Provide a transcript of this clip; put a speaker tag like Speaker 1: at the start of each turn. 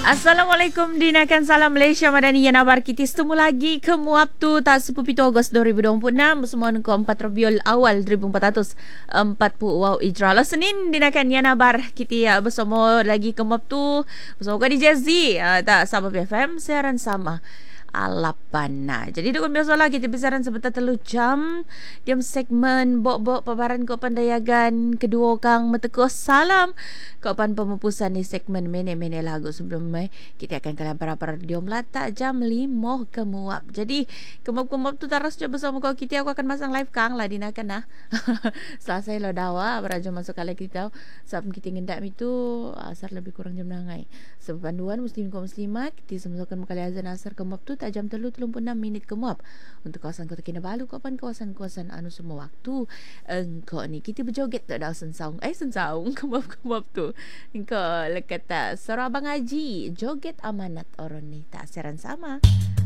Speaker 1: Assalamualaikum dinakan salam Malaysia Madani yang nabar kita setemu lagi ke muap tu tak 10 Ogos 2026 bersama dengan 4 Rabiul Awal 1440 wow Ijrah Senin dinakan yang nabar kita ya bersama lagi ke muap tu bersama dengan DJ Z tak sama BFM siaran sama Alapan. Nah, jadi dengan biasalah kita bersiaran sebentar 3 jam. Diam segmen bok-bok paparan ko pandayagan kedua kang metekus salam. Ko pan pemupusan ni segmen mene-mene lagu sebelum kita akan kalah para-para diom latak jam 5 ke muap. Jadi kemuap-kemuap tu terus je bersama kau kita aku akan masang live kang lah dinakan nah. Selesai lo dawa beraja masuk kala kita sebab kita ngendak itu asar lebih kurang jam nangai. Sebab panduan muslim kaum muslimat kita semuakan kali azan asar kemuap tu tak jam 36 ke muap untuk kawasan Kota Kinabalu kapan kawasan-kawasan anu semua waktu engkau ni kita berjoget tak dah sensaung ke muap tu engkau lekat tak Sarabang Haji joget amanat orang ni tak siaran sama